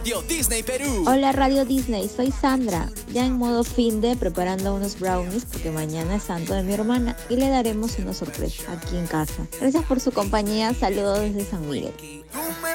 Radio Disney Perú. Hola Radio Disney, soy Sandra, ya en modo fin de preparando unos brownies porque mañana es santo de mi hermana y le daremos una sorpresa aquí en casa. Gracias por su compañía, saludos desde San Miguel.